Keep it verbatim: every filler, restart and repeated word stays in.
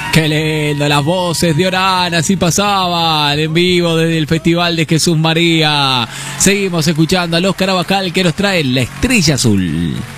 Qué lindo, las voces de Orán así pasaban en vivo desde el Festival de Jesús María. Seguimos escuchando a los Carabajal que nos traen La Estrella Azul.